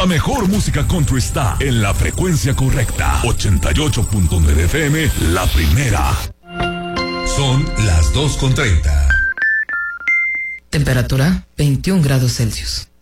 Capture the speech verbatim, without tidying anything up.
La mejor música country está en la frecuencia correcta. ochenta y ocho punto nueve F M, la primera. Son las dos con treinta. Temperatura veintiún grados Celsius.